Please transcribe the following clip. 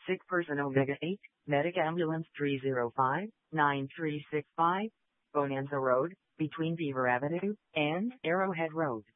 Sick person Omega 8, Medic Ambulance 305-9365, Bonanza Road, between Beaver Avenue and Arrowhead Road.